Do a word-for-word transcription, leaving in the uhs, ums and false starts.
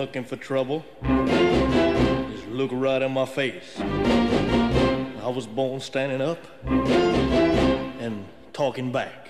looking for trouble, just look right in my face. I was born standing up and talking back.